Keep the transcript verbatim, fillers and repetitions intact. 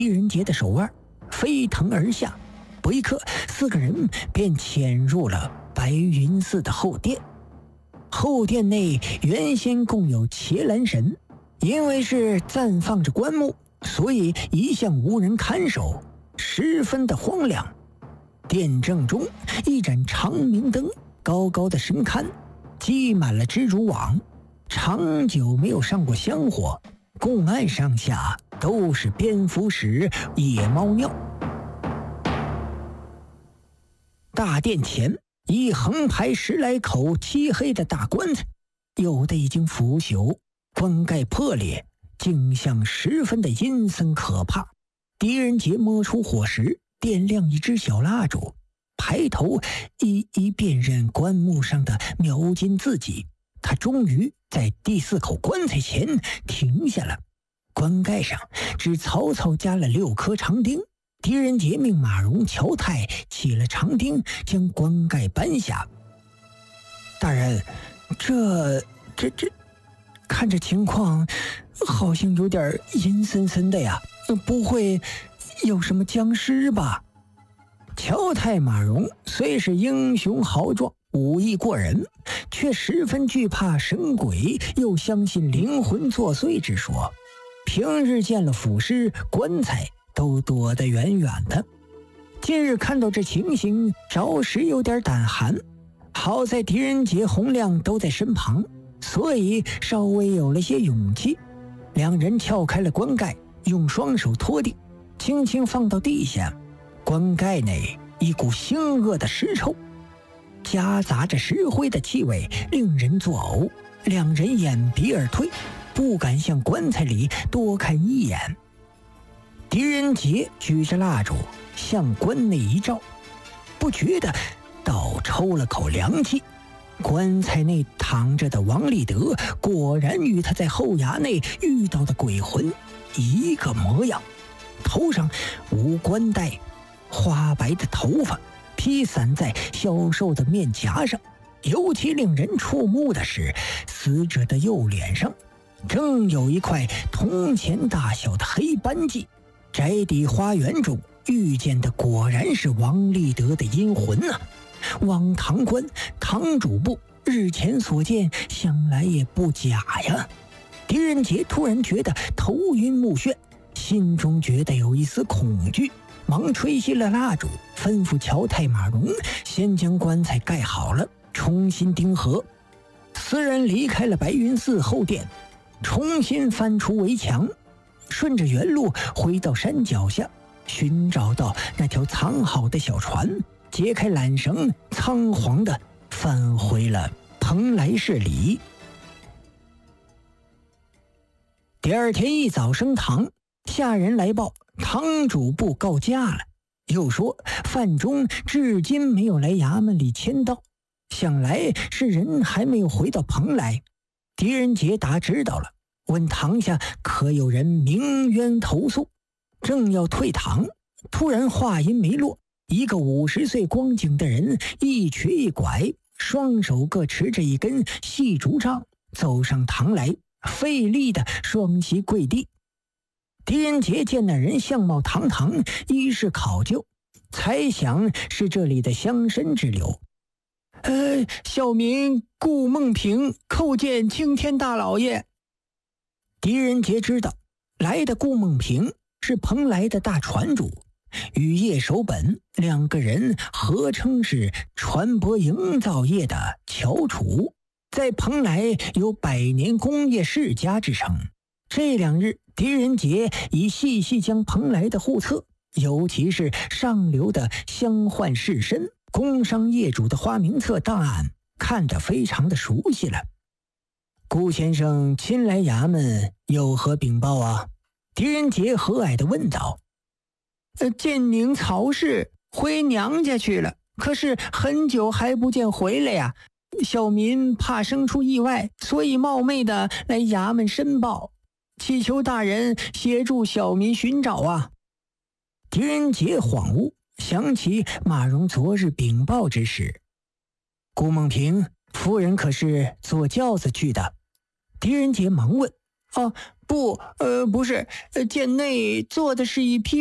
狄仁杰的手腕，飞腾而下。不一刻，四个人便潜入了白云寺的后殿。后殿内原先共有伽蓝神，因为是暂放着棺木，所以一向无人看守，十分的荒凉。殿正中一盏长明灯高高的升看，积满了蜘蛛网，长久没有上过香火，供案上下都是蝙蝠屎、野猫尿。大殿前一横排十来口漆黑的大棺材，有的已经腐朽，棺盖破裂，景象十分的阴森可怕。狄仁杰摸出火石，点亮一支小蜡烛，抬头一一辨认棺木上的描金字迹。他终于在第四口棺材前停下了，棺盖上只草草加了六颗长钉。狄仁杰命马荣、乔泰起了长钉，将棺盖搬下。大人，这这这看着情况好像有点阴森森的呀，不会有什么僵尸吧？乔泰、马荣虽是英雄豪壮，武艺过人，却十分惧怕神鬼，又相信灵魂作祟之说，平日见了腐尸、棺材都躲得远远的。今日看到这情形，着实有点胆寒。好在狄仁杰、洪亮都在身旁，所以稍微有了些勇气。两人撬开了棺盖，用双手托定，轻轻放到地下。棺盖内一股腥恶的尸臭，夹杂着石灰的气味，令人作呕。两人掩鼻而退，不敢向棺材里多看一眼。狄仁杰举着蜡烛向棺内一照，不觉得倒抽了口凉气。棺材内躺着的王立德果然与他在后衙内遇到的鬼魂一个模样，头上无冠带，花白的头发披散在消瘦的面颊上。尤其令人触目的是，死者的右脸上正有一块铜钱大小的黑斑迹。宅邸花园中遇见的果然是王立德的阴魂啊！汪堂官、堂主簿日前所见，想来也不假呀。狄仁杰突然觉得头晕目眩，心中觉得有一丝恐惧，忙吹熄了蜡烛，吩咐乔太、马荣先将棺材盖好了，重新钉合。四人离开了白云寺后殿，重新翻出围墙，顺着原路回到山脚下，寻找到那条藏好的小船，解开缆绳，仓皇地返回了蓬莱市里。第二天一早升堂，下人来报堂主簿告假了，又说范中至今没有来衙门里签到，想来是人还没有回到蓬莱。狄仁杰答知道了，问堂下可有人鸣冤投诉。正要退堂，突然话音没落，一个五十岁光景的人一瘸一拐，双手各持着一根细竹杖，走上堂来，费力的双膝跪地。狄仁杰见那人相貌堂堂，衣饰考究，猜想是这里的乡绅之流。呃，小民顾梦平叩见青天大老爷。狄仁杰知道来的顾梦平是蓬莱的大船主，与叶守本两个人合称是船舶营造业的翘楚，在蓬莱有百年工业世家之称。这两日狄仁杰已细细将蓬莱的户册，尤其是上流的乡宦士绅、工商业主的花名册档案看得非常的熟悉了。顾先生亲来衙门有何禀报啊？狄仁杰和蔼地问道。呃，建宁曹氏回娘家去了，可是很久还不见回来呀、啊。小民怕生出意外，所以冒昧的来衙门申报，祈求大人协助小民寻找啊。狄仁杰恍惚想起马荣昨日禀报之事。顾梦平夫人可是坐轿子去的？狄仁杰忙问。 哦，不，呃，不是，呃，店内坐的是一匹